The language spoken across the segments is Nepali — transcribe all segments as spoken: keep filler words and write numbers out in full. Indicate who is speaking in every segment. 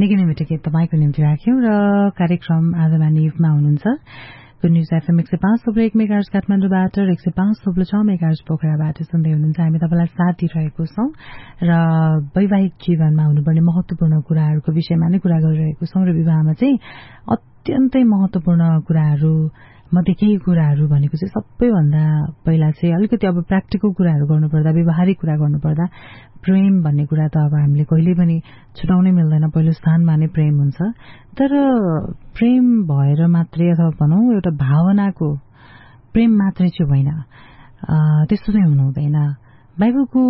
Speaker 1: निकै नै मिठो गीत तपाईँको निम्ति राख्यौं र कार्यक्रम आजमा निभमा हुनुहुन्छ गुड न्यूज एफएम एक सय पाँच थुप्रो एक मेगाहर्ज काठमाडौँबाट र एक सय पाँच थुप्रो छ मेगाहर्ज पोखराबाट सुन्दै हुनुहुन्छ। हामी तपाईँलाई साथ दिइरहेको छौं र वैवाहिक जीवनमा हुनुपर्ने महत्वपूर्ण कुराहरूको विषयमा नै कुरा गरिरहेको छौं र विवाहमा चाहिँ अत्यन्तै महत्वपूर्ण कुराहरू मध्ये केही कुराहरू भनेको चाहिँ सबैभन्दा पहिला चाहिँ अलिकति अब प्र्याक्टिकल कुराहरू गर्नुपर्दा व्यवहारिक कुरा गर्नुपर्दा प्रेम भन्ने कुरा त अब हामीले कहिल्यै पनि छुटाउनै मिल्दैन, पहिलो स्थानमा नै प्रेम हुन्छ। तर प्रेम भएर मात्रै अथवा भनौं एउटा भावनाको प्रेम मात्रै चाहिँ होइन, त्यस्तो चाहिँ हुनु हुँदैन। बाइबलको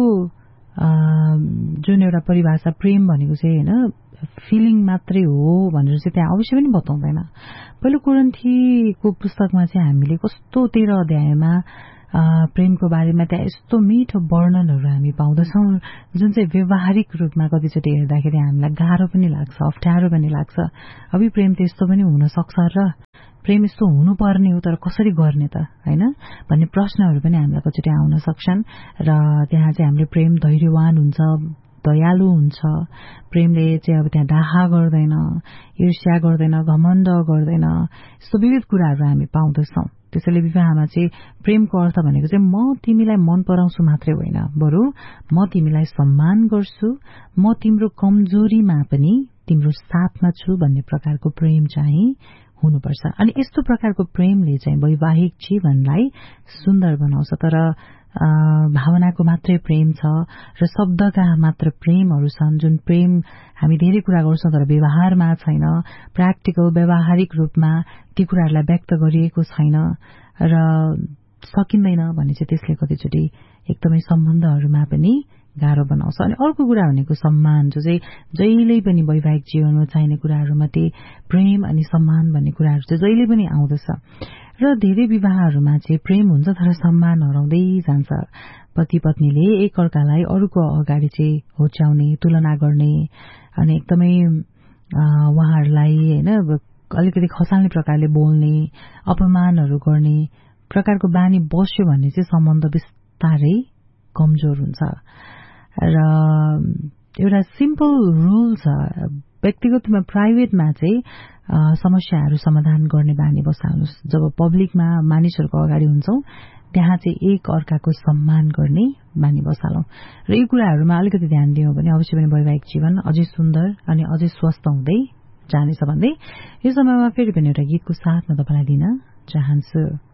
Speaker 1: जुन एउटा परिभाषा प्रेम भनेको चाहिँ होइन फिलिङ मात्रै हो भनेर चाहिँ त्यहाँ अवश्य पनि बताउँदैन। पहिलो कोरिन्थीको पुस्तकमा चाहिँ हामीले कस्तो तेह्र अध्यायमा प्रेमको बारेमा त्यहाँ यस्तो मिठो वर्णनहरू हामी पाउँदछौं जुन चाहिँ व्यवहारिक रूपमा कतिचोटि हेर्दाखेरि हामीलाई गाह्रो पनि लाग्छ, अप्ठ्यारो पनि लाग्छ। अभी प्रेम त यस्तो पनि हुन सक्छ र प्रेम यस्तो हुनुपर्ने हो तर कसरी गर्ने त हैन भन्ने प्रश्नहरू पनि हामीलाई कतिचोटि आउन सक्छन्। र त्यहाँ चाहिँ हामीले प्रेम धैर्यवान हुन्छ, दयालु हुन्छ, प्रेमले चाहिँ अब त्यहाँ डाहा गर्दैन, ईर्ष्या गर्दैन, घमण्ड गर्दैन, यस्तो विविध कुराहरू हामी पाउँदछौं। त्यसैले विवाहमा चाहिँ प्रेमको अर्थ भनेको चाहिँ म तिमीलाई मन पराउँछु मात्रै होइन, बरु म तिमीलाई सम्मान गर्छु, म तिम्रो कमजोरीमा पनि तिम्रो साथमा छु भन्ने प्रकारको प्रेम चाहिँ हुनुपर्छ। अनि यस्तो प्रकारको प्रेमले चाहिँ वैवाहिक जीवनलाई सुन्दर बनाउँछ। तर भावनाको मात्रै प्रेम छ र शब्दका मात्र प्रेमहरू छन् जुन प्रेम हामी धेरै कुरा गर्छौं तर व्यवहारमा छैन, प्र्याक्टिकल व्यावहारिक रूपमा ती कुराहरूलाई व्यक्त गरिएको छैन र सकिँदैन भने चाहिँ त्यसले कतिचोटि एकदमै सम्बन्धहरूमा पनि गाह्रो बनाउँछ। अनि अर्को कुरा भनेको सम्मान, जो चाहिँ जहिल्यै पनि वैवाहिक जीवनमा चाहिने कुराहरूमध्ये प्रेम अनि सम्मान भन्ने कुराहरू चाहिँ जहिले पनि आउँदछ। र धेरै विवाहहरूमा चाहिँ प्रेम हुन्छ तर सम्मान हराउँदै जान्छ। पति पत्नीले एक अर्कालाई अरूको अगाडि चाहिँ होच्याउने, तुलना गर्ने अनि एकदमै उहाँहरूलाई होइन अलिकति खसाल्ने प्रकारले बोल्ने, अपमानहरू गर्ने प्रकारको बानी बस्यो भने चाहिँ सम्बन्ध बिस्तारै कमजोर हुन्छ। र एउटा सिम्पल रूल छ, व्यक्तिगतमा प्राइभेटमा चाहिँ समस्याहरू समाधान गर्ने बानी बसाल्नुहोस्। जब पब्लिकमा मानिसहरूको अगाडि हुन्छौं त्यहाँ चाहिँ एक अर्काको सम्मान गर्ने बानी बसालौं र यी कुराहरूमा अलिकति ध्यान दियौं भने अवश्य पनि वैवाहिक जीवन अझै सुन्दर अनि अझै स्वस्थ हुँदै जानेछ भन्दै यो समयमा फेरि पनि एउटा गीतको साथमा तपाईलाई दिन चाहन्छु।